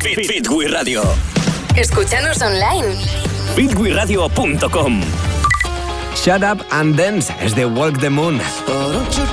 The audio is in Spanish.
Fit We Radio. Escúchanos online. fitwiradio.com. Shut Up and Dance es de Walk the Moon. Oh, don't you